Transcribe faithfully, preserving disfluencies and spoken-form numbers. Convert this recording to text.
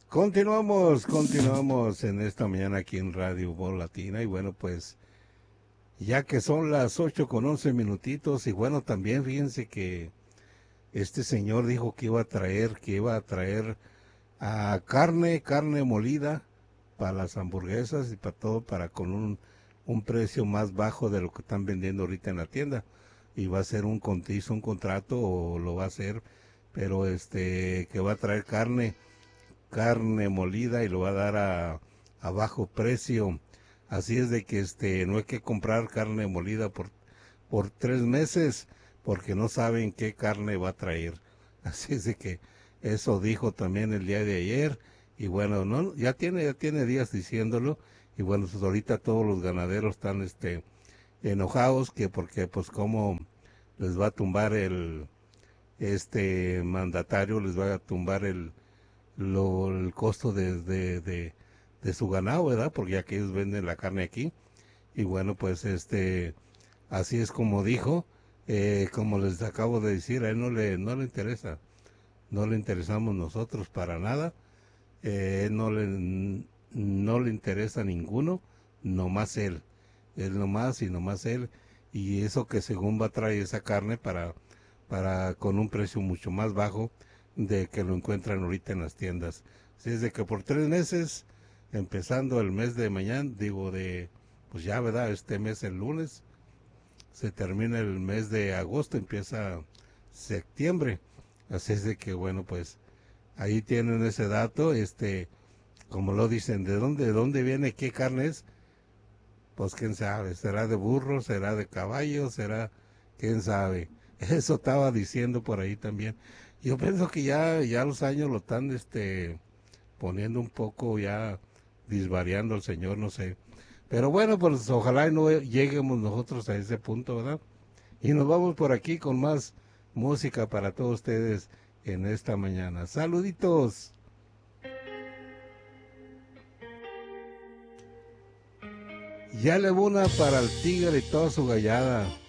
Continuamos, continuamos en esta mañana aquí en Radio Voz Latina y bueno, pues ya que son las ocho con once minutitos y bueno, también fíjense que este señor dijo que iba a traer, que iba a traer a carne, carne molida para las hamburguesas y para todo, para con un, un precio más bajo de lo que están vendiendo ahorita en la tienda. Y va a ser un, con- hizo un contrato o lo va a hacer, pero este, que va a traer carne carne molida y lo va a dar a, a bajo precio. Así es de que este no hay que comprar carne molida por, por tres meses porque no saben qué carne va a traer. Así es de que eso dijo también el día de ayer y bueno, no ya tiene ya tiene días diciéndolo y bueno, pues ahorita todos los ganaderos están este enojados que porque pues cómo les va a tumbar el este mandatario les va a tumbar el lo, el costo de, de, de, de su ganado, ¿verdad? Porque ya que ellos venden la carne aquí. Y bueno, pues este, así es como dijo, eh, como les acabo de decir, a él no le, no le interesa, no le interesamos nosotros para nada, eh, no le, no le interesa a ninguno, nomás él, él nomás y nomás él, y eso que según va a traer esa carne para, para con un precio mucho más bajo de que lo encuentran ahorita en las tiendas. Así es de que por tres meses, empezando el mes de mañana, digo de, pues ya, ¿verdad? Este mes el lunes, se termina el mes de agosto, empieza septiembre. Así es de que, bueno, pues ahí tienen ese dato, este, como lo dicen, ¿de dónde, de dónde viene, qué carne es? Pues quién sabe, será de burro, será de caballo, será, quién sabe. Eso estaba diciendo por ahí también. Yo pienso que ya, ya los años lo están, este, poniendo un poco ya disvariando el señor, no sé. Pero bueno, pues ojalá y no lleguemos nosotros a ese punto, ¿verdad? Y nos vamos por aquí con más música para todos ustedes en esta mañana. Saluditos. Ya le una para el tigre y toda su gallada.